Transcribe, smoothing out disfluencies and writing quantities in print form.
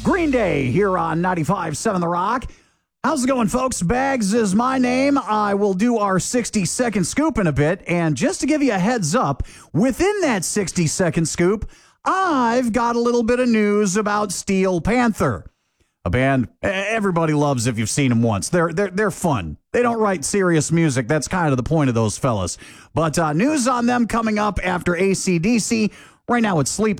Green Day here on 95.7 The Rock. How's it going, folks? Bags is my name. I will do our 60-second scoop in a bit. And just to give you a heads up, within that 60-second scoop, I've got a little bit of news about Steel Panther, a band everybody loves if you've seen them once. They're fun. They don't write serious music. That's kind of the point of those fellas. But news on them coming up after AC/DC. Right now it's Sleep